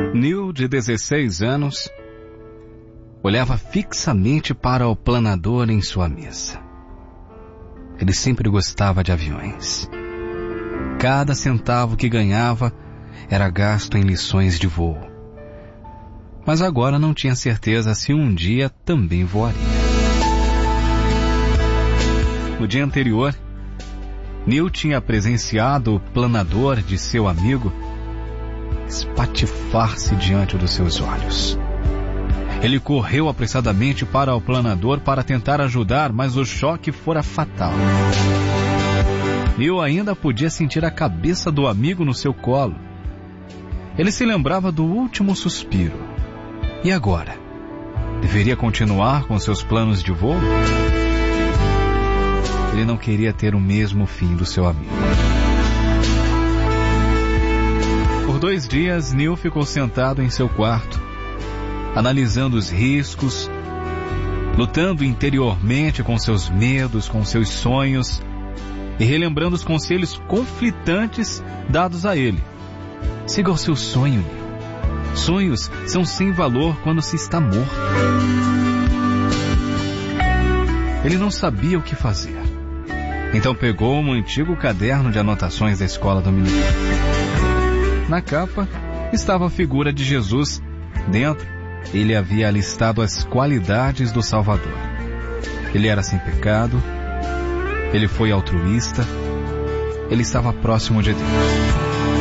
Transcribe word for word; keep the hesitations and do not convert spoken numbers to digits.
Neil, de dezesseis anos, olhava fixamente para o planador em sua mesa. Ele sempre gostava de aviões. Cada centavo que ganhava era gasto em lições de voo. Mas agora não tinha certeza se um dia também voaria. No dia anterior, Neil tinha presenciado o planador de seu amigo espatifar-se diante dos seus olhos. Ele correu apressadamente para o planador para tentar ajudar, mas o choque fora fatal. Neil ainda podia sentir a cabeça do amigo no seu colo. Ele se lembrava do último suspiro. E agora? Deveria continuar com seus planos de voo? Ele não queria ter o mesmo fim do seu amigo. Por dois dias, Neil ficou sentado em seu quarto, analisando os riscos, lutando interiormente com seus medos, com seus sonhos e relembrando os conselhos conflitantes dados a ele. Siga o seu sonho, Neil. Sonhos são sem valor quando se está morto. Ele não sabia o que fazer. Então pegou um antigo caderno de anotações da escola dominical. Na capa estava a figura de Jesus. Dentro, ele havia listado as qualidades do Salvador. Ele era sem pecado, ele foi altruísta, ele estava próximo de Deus.